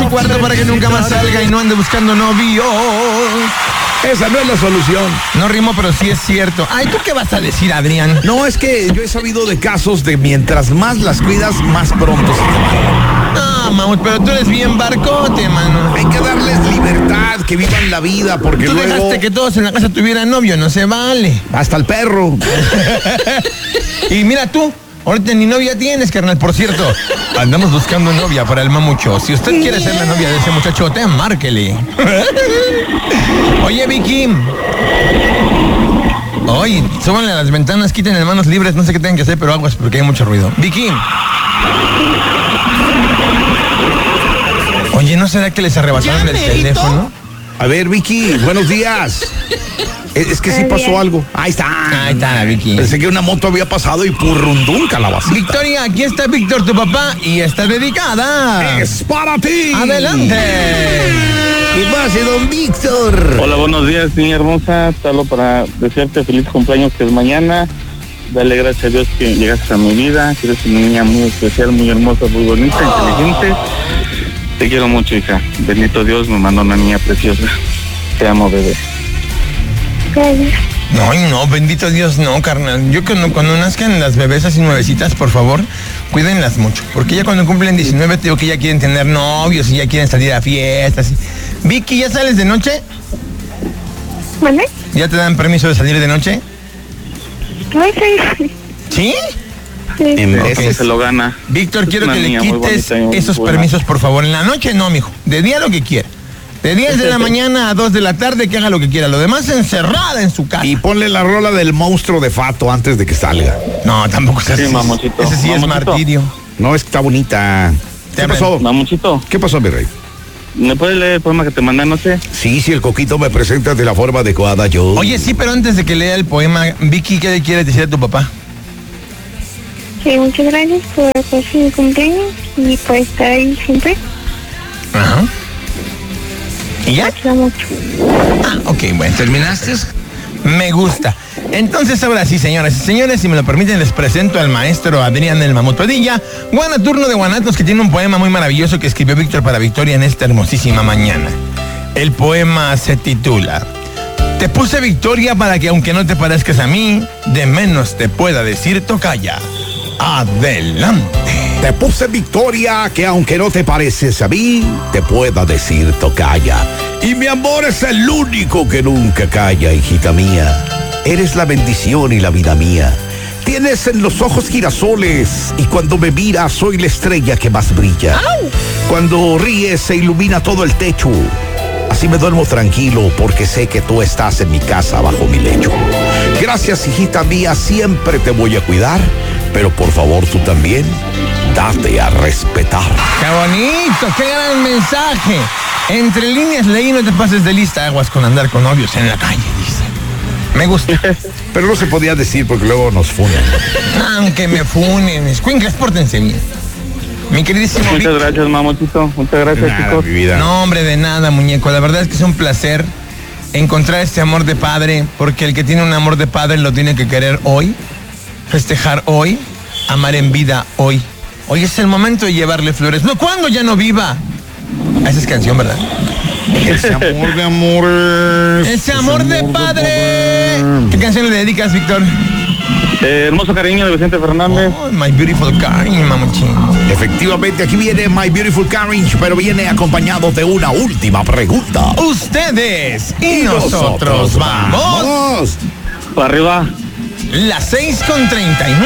cuarto para que nunca más salga y no ande buscando novios. Esa no es la solución. No rimó, pero sí es cierto. Ay, ¿tú qué vas a decir, Adrián? No, es que yo he sabido de casos de mientras más las cuidas, más pronto se te van. No, mamut, pero tú eres bien barcote, mano. Hay que darles libertad, que vivan la vida, porque Tú luego... dejaste que todos en la casa tuvieran novio, no se vale. Hasta el perro. Y mira tú, ahorita ni novia tienes, carnal. Por cierto, andamos buscando novia para el mamucho. Si usted quiere ser la novia de ese muchachote, márquele. Oye, Vicky. Oye, súbanle a las ventanas, quiten manos libres. No sé qué tienen que hacer, pero aguas porque hay mucho ruido. Vicky. Oye, ¿no será que les arrebataron el teléfono? A ver, Vicky, buenos días. Es que sí pasó algo. Ahí está. Ahí está, Vicky. Pensé que una moto había pasado y purrundún, calabacita. Victoria, aquí está Víctor, tu papá, y está dedicada. ¡Es para ti! ¡Adelante! ¿Qué pasa, don Víctor? Hola, buenos días, niña hermosa. Te hablo para desearte feliz cumpleaños, que es mañana. Dale gracias a Dios que llegaste a mi vida, que eres una niña muy especial, muy hermosa, muy bonita, inteligente. Te quiero mucho, hija. Bendito Dios, me mandó una niña preciosa. Te amo, bebé. No, bendito Dios, no, carnal. Yo cuando nazcan las bebés así nuevecitas, por favor, cuídenlas mucho. Porque ya cuando cumplen 19, te digo que ya quieren tener novios y ya quieren salir a fiestas. Vicky, ¿ya sales de noche? ¿Vale? ¿Ya te dan permiso de salir de noche? Sí. ¿Sí? Eso se lo gana. Víctor, quiero Una que le niña muy quites bonita y muy esos buena. permisos, por favor. En la noche no, mijo. De día lo que quiera. De 10 de la mañana a 2 de la tarde, que haga lo que quiera. Lo demás encerrada en su casa. Y ponle la rola del monstruo de Fato antes de que salga. No, tampoco es así. Sí, mamoncito. Ese sí es Mamoncito. martirio. No, es que está bonita. ¿Qué hablan. pasó? Mamuchito, ¿Qué pasó, mi rey? ¿me puedes leer el poema que te mandé anoche? Sí, si el coquito me presenta de la forma adecuada, yo... Oye, sí, pero antes de que lea el poema, Vicky, ¿qué le quieres decir a tu papá? Sí, muchas gracias por mi cumpleaños y por estar ahí siempre. Ajá. ¿Y ya? Te quiero mucho. Ah, ok, bueno. ¿Terminaste? Me gusta. Entonces, ahora sí, señoras y señores, si me lo permiten, les presento al maestro Adrián el Mamut Padilla, Guanaturno de Guanatos, que tiene un poema muy maravilloso que escribió Víctor para Victoria en esta hermosísima mañana. El poema se titula: Te puse Victoria para que, aunque no te parezcas a mí, de menos te pueda decir tocaya. Adelante. Te puse Victoria, que aunque no te pareces a mí, te pueda decir tocaya. Y mi amor es el único que nunca calla, hijita mía. Eres la bendición y la vida mía. Tienes en los ojos girasoles y cuando me miras soy la estrella que más brilla. Cuando ríes se ilumina todo el techo. Así me duermo tranquilo porque sé que tú estás en mi casa bajo mi lecho. Gracias, hijita mía, siempre te voy a cuidar, pero por favor tú también, date a respetar. ¡Qué bonito! ¡Qué gran mensaje! Entre líneas leí, no te pases de lista, aguas con andar con novios en la calle, dice. Me gusta. Pero no se podía decir porque luego nos funan. Aunque me funen, escuinclas, pórtense bien. Mi queridísimo Muchas Vic. gracias, mamoncito. Muchas gracias, Nada, chicos. mi vida. No, hombre, de nada, muñeco. La verdad es que es un placer encontrar este amor de padre, porque el que tiene un amor de padre lo tiene que querer hoy, festejar hoy, amar en vida hoy. Hoy es el momento de llevarle flores. No, ¿cuándo ya no viva? Esa es canción, ¿verdad? Ese amor de amores. Ese amor de padre. ¿Qué canción le dedicas, Víctor? Hermoso cariño de Vicente Fernández. Oh, My Beautiful Karen, mamuchín. Efectivamente, aquí viene My Beautiful Karen, pero viene acompañado de una última pregunta. Ustedes y nosotros vamos. ¡Vamos! Para arriba. Las 6:39.